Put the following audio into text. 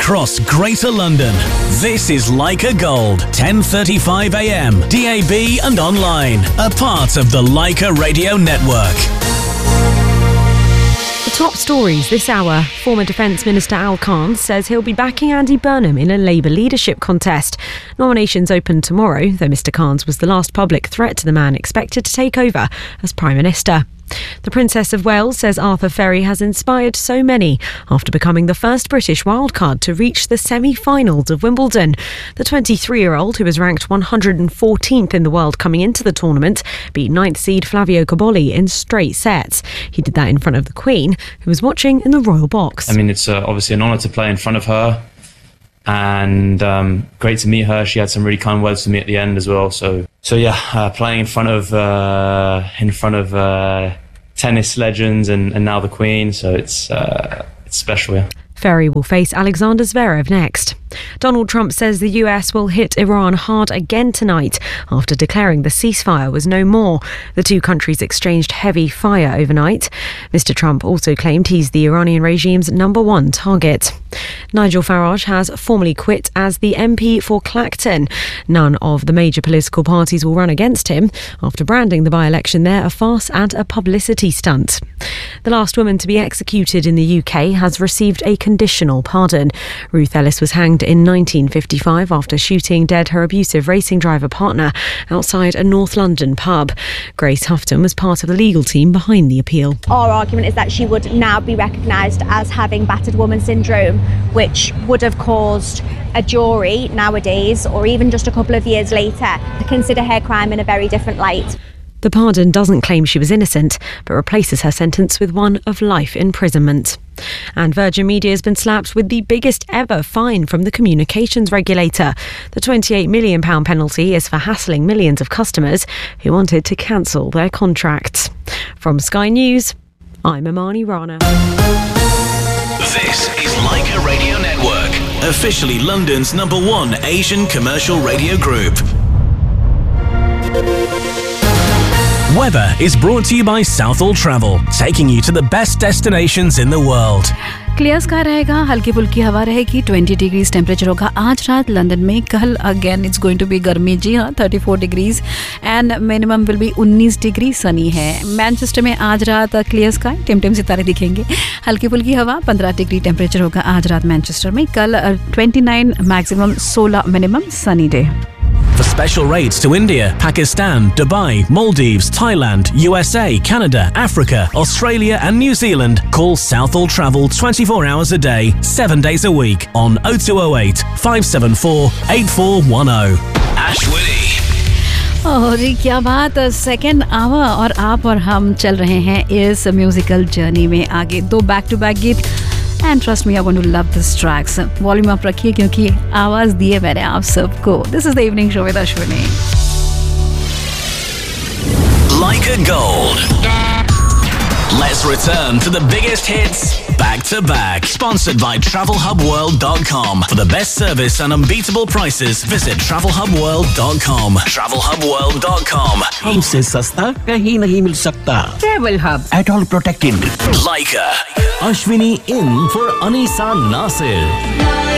across Greater London. This is Leica Gold, 10:35 a.m. DAB and online. A part of the Leica Radio Network. The top stories this hour. Former Defence Minister Al Khan says he'll be backing Andy Burnham in a Labour leadership contest. Nominations open tomorrow, though Mr Khan's was the last public threat to the man expected to take over as Prime Minister. The Princess of Wales says Arthur Ferry has inspired so many after becoming the first British wildcard to reach the semi-finals of Wimbledon. The 23-year-old, who was ranked 114th in the world coming into the tournament, beat 9th seed Flavio Cobolli in straight sets. He did that in front of the Queen, who was watching in the royal box. I mean, it's obviously an honour to play in front of her, and great to meet her. She had some really kind words to me at the end as well. So yeah, playing in front of tennis legends and now the Queen. So it's special. Yeah. Ferry will face Alexander Zverev next. Donald Trump says the US will hit Iran hard again tonight after declaring the ceasefire was no more. The two countries exchanged heavy fire overnight. Mr Trump also claimed he's the Iranian regime's #1 target. Nigel Farage has formally quit as the MP for Clacton. None of the major political parties will run against him after branding the by-election there a farce and a publicity stunt. The last woman to be executed in the UK has received a conditional pardon. Ruth Ellis was hanged in 1955 after shooting dead her abusive racing driver partner outside a North London pub. Grace Houghton was part of the legal team behind the appeal. Our argument is that she would now be recognised as having battered woman syndrome, which would have caused a jury nowadays, or even just a couple of years later, to consider her crime in a very different light. The pardon doesn't claim she was innocent, but replaces her sentence with one of life imprisonment. And Virgin Media has been slapped with the biggest ever fine from the communications regulator. The £28 million penalty is for hassling millions of customers who wanted to cancel their contracts. From Sky News, I'm Imani Rana. This is Leica Radio Network, officially London's #1 Asian commercial radio group. Weather is brought to you by Southall Travel, taking you to the best destinations in the world. Clear sky रहेगा, हल्की फुल्की हवा रहेगी, 20 degrees temperature होगा आज रात London में. कल again it's going to be गर्मी, जी हाँ, 34 degrees and minimum will be 19 degree. Sunny है. मैनचेस्टर में आज रात क्लियर स्काई, टिम सितारे दिखेंगे, हल्की फुल्की हवा, 15 डिग्री टेम्परेचर होगा आज रात मैनचेस्टर में. कल 29 maximum, 16 minimum, sunny day. For special rates to India, Pakistan, Dubai, Maldives, Thailand, USA, Canada, Africa, Australia and New Zealand, call Southall Travel 24 hours a day, 7 days a week on 0208 574 8410. Ashwini. ओह जी, क्या बात. Second hour और आप और हम चल रहे हैं इस म्यूजिकल जर्नी में आगे. 2 बैक टू बैक गीत. And trust me, you're going to love this tracks. Volume up रखिए क्योंकि आवाज दिए मैंने आप सबको. This is the evening show with Ashwini. Leica Gold. Let's return to the biggest hits back to back. Sponsored by TravelHubWorld.com. For the best service and unbeatable prices, visit TravelHubWorld.com. TravelHubWorld.com. हमसे सस्ता कहीं नहीं मिल सकता. Travel Hub. At all protected. Leica. Ashwini in for Anisa Nasir.